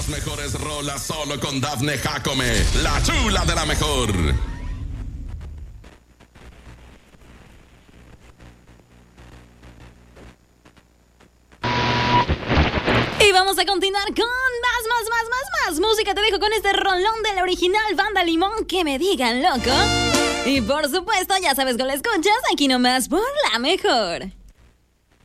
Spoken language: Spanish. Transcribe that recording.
Las mejores rolas solo con Dafne Jacome, la chula de la mejor. Y vamos a continuar con más música. Te dejo con este rolón de la original Banda Limón, que me digan loco. Y por supuesto, ya sabes que lo escuchas aquí nomás por la mejor.